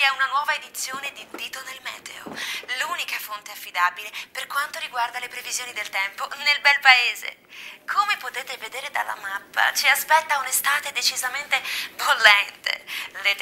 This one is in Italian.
benvenuti a una nuova edizione di Dito nel Meteo, l'unica fonte affidabile per quanto riguarda le previsioni del tempo nel bel paese. Come potete vedere dalla mappa, ci aspetta un'estate decisamente bollente. Le